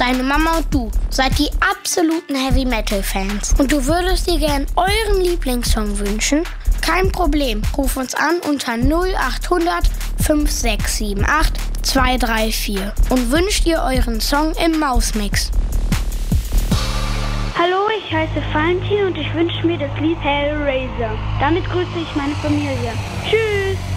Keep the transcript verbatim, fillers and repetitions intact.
deine Mama und du seid die absoluten Heavy-Metal-Fans und du würdest dir gern euren Lieblingssong wünschen? Kein Problem, ruf uns an unter null acht hundert fünf sechs sieben acht zwei drei vier und wünscht ihr euren Song im Mausmix. Hallo, ich heiße Valentin und ich wünsche mir das Lied Hellraiser. Damit grüße ich meine Familie. Tschüss!